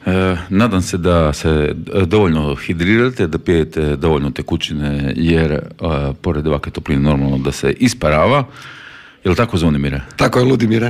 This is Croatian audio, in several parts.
Nadam se da se dovoljno hidrirate, da pijete dovoljno tekućine, jer pored ovakve topline normalno da se isparava. Je li tako, Zvonimire? Tako je, Ludimire.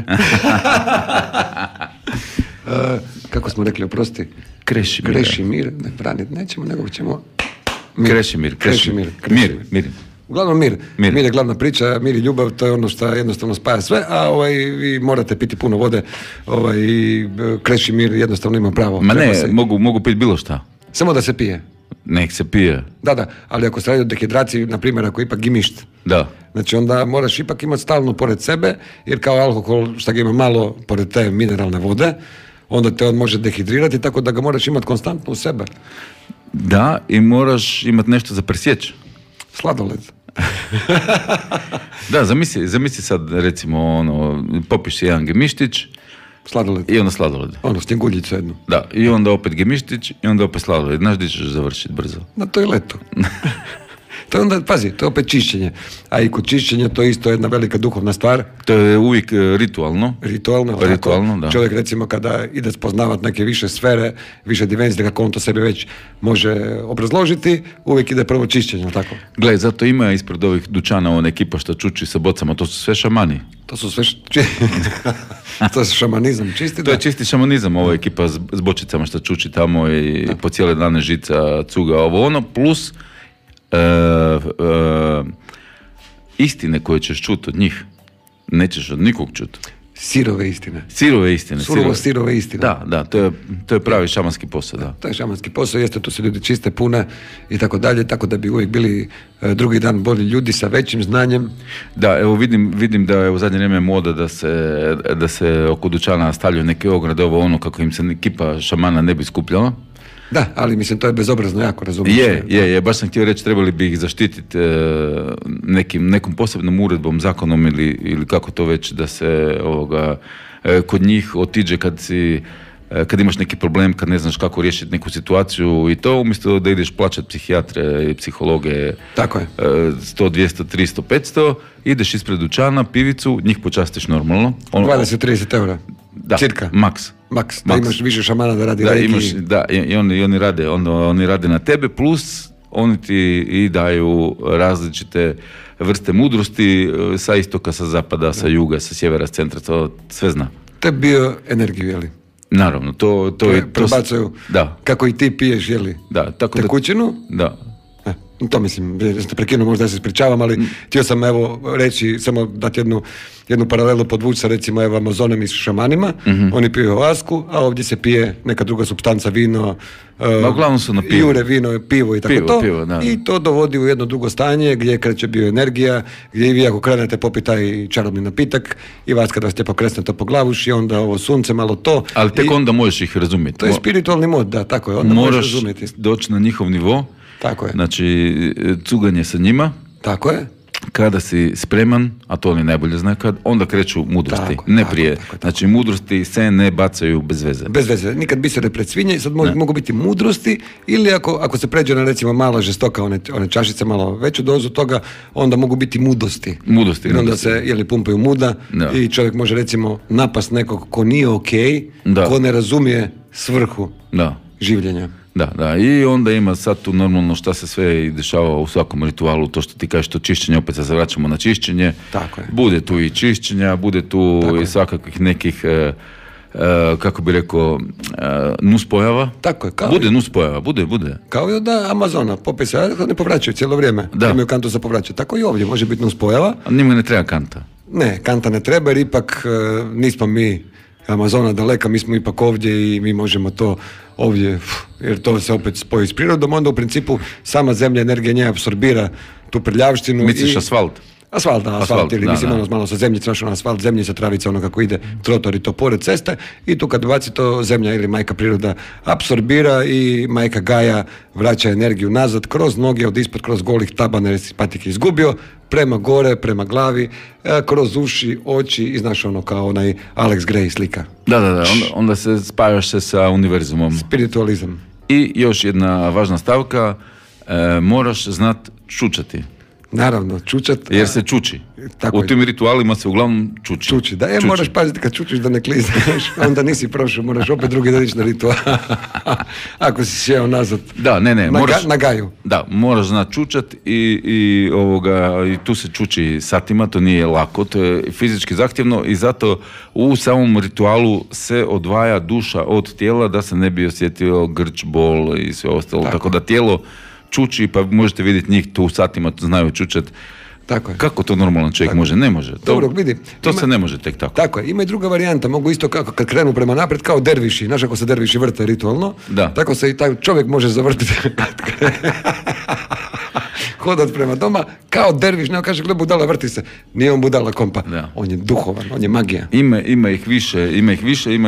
Kako smo rekli, oprosti? Krešimir. Ne, branit nećemo, nego ćemo... Krešimir. Mir. Uglavnom mir je glavna priča, mir i ljubav, to je ono što jednostavno spaja sve, a vi morate piti puno vode, i Krešimir jednostavno ima pravo. Ma ne, mogu piti bilo šta. Samo da se pije. Nek se pije. Da, ali ako se radi o dehidraciji, na primjer, ako ipak gimišt, da. Znači onda moraš ipak imati stalno pored sebe, jer kao alkohol šta ga ima malo pored te mineralne vode, onda te on može dehidrirati, tako da ga moraš imati konstantno u sebe. Da, i moraš imati nešto za presjeći. Sladoled. Da, zamisli sad, recimo, popiš si jedan gemištić, sladoled. I onda sladoled. Snjeguljicu jednu. Da, i onda opet gemištić, i onda opet sladoled. Znaš gdje ćeš završiti brzo? Na toaletu. To je onda, pazi, to je opet čišćenje. A i kod čišćenja to je isto jedna velika duhovna stvar. To je uvijek ritualno. Ritualno, da. Čovjek recimo kada ide spoznavati neke više sfere, više dimenzije, kako on to sebi već može obrazložiti, uvijek ide prvo čišćenje, tako? Gle, zato ima ispred ovih dućana ona ekipa što čuči sa bocama, to su sve šamani. To su sve to je šamanizam čisti. To je čisti šamanizam, ova ekipa s bočicama što čuči tamo i po cijele dane žica, cuga, ovo ono, plus istine koje ćeš čuti od njih, nećeš od nikog čuti. Sirove istine. Sirove istine. Da, to je pravi šamanski posao, da. To je šamanski posao, jeste, tu se ljudi čiste, pune i tako dalje, tako da bi uvijek bili drugi dan bolji ljudi sa većim znanjem. Da, evo vidim da je u zadnje vrijeme moda da se oko dućana stavljaju neke ograde, ovo ono kako im se ekipa šamana ne bi skupljala. Da, ali mislim to je bezobrazno jako, razumijem. Je, baš sam htio reći, trebali bi ih zaštititi nekom posebnom uredbom, zakonom ili kako to već, da se kod njih otiđe kad imaš neki problem, kad ne znaš kako riješiti neku situaciju i to, umjesto da ideš plaćati psihijatre i psihologe. Tako je. 100, 200, 300, 500, ideš ispred dućana, pivicu, njih počastiš normalno. 20-30 eura. Da, cirka. Maks. Da imaš više šamana da radi reiki. Oni rade na tebe, plus oni ti i daju različite vrste mudrosti sa istoka, sa zapada, sa juga, sa sjevera, s centra, to sve zna. To je bioenergiju, jeli? Naravno, to prebacuju, kako i ti piješ, jeli? Da, tako tekućinu? Da. To mislim, ste prekinuo, možda se ispričavam, ali htio sam reći, samo dati jednu paralelu podvući sa recimo Amazonom i šamanima. Oni piju ovasku, a ovdje se pije neka druga supstanca, vino, uglavnom su na pivo. Jure, vino, pivo i tako pivo, i to dovodi u jedno drugo stanje gdje kreće bioenergija, gdje i vi ako krenete popiti taj čarobni napitak i vas kada vas lijepo kresnete po glavuši, onda ovo sunce, malo to. Ali tek onda možeš ih razumjeti. To je spiritualni mod, da, tako je. Onda možeš razumjeti. Doći na njihov nivo. Tako je. Znači, cuganje sa njima. Tako je. Kada si spreman, a to oni najbolje znaju kad, onda kreću mudrosti, prije. Tako. Znači, mudrosti se ne bacaju bez veze. Bez veze. Nikad bisere pred svinje, sad mogu biti mudrosti, ili ako se pređe na recimo mala žestoka, one čašice, malo veću dozu toga, onda mogu biti mudosti. Mudosti. I onda se, pumpaju muda i čovjek može recimo napast nekog ko nije okej, ko ne razumije svrhu življenja. Da, i onda ima sad tu normalno šta se sve dešava u svakom ritualu, to što ti kažeš, to čišćenje, opet se vraćamo na čišćenje. Tako je. Bude tu i čišćenja, bude tu i svakakvih nekih, kako bi rekao, nuspojava. Tako je. Bude nuspojava, bude. Kao i da Amazona, popis se ne povraćaju cijelo vrijeme. Da. Imaju kantu za povraćaju. Tako i ovdje može biti nuspojava. A njima ne treba kanta. Ne, kanta ne treba jer ipak nismo mi Amazona daleka, mi smo ipak ovdje i mi možemo to ovdje, jer to se opet spoji s prirodom, onda u principu sama zemlja, energija nje apsorbira tu prljavštinu. Misliš asfalt? Asfalt, ili mislim malo sa zemljice, našo na asfalt, zemljica, travica, ono kako ide, trotor i to pored ceste, i tu kad baci to zemlja ili majka priroda apsorbira i majka Gaja vraća energiju nazad kroz noge od ispod, kroz golih tabana jer si patike izgubio, prema gore, prema glavi, kroz uši, oči i znaš ono kao onaj Alex Grey slika. Da, onda se spajaš se sa univerzumom. Spiritualizam. I još jedna važna stavka, moraš znat čučati. Naravno, čučat. Jer se čuči. Tako u tim ritualima se uglavnom čuči. Čuči, da. Čuči. Moraš paziti kad čučiš da ne klizneš, onda nisi prošao, moraš opet drugi dan ići na ritual. Ako si sjeo nazad. Da, ne, na gaju. Da, moraš znati čučat i tu se čuči satima, to nije lako, to je fizički zahtjevno i zato u samom ritualu se odvaja duša od tijela da se ne bi osjetio grč, bol i sve ostalo. Tako da tijelo čuči, pa možete vidjeti njih tu u satima, znaju čučat. Tako je. Kako to normalan čovjek može? Ne može. Dobro, vidi. Se ne može tek tako. Tako je. Ima i druga varijanta. Mogu isto kako kad krenu prema naprijed kao derviši. Znaš ako se derviši vrte ritualno, tako se i taj čovjek može zavrtiti kad krene. Hodat prema doma kao derviš. Ne kaže, gle budala, vrti se. Nije on budala kompa. Da. On je duhovan, on je magija. Ima ih više, ima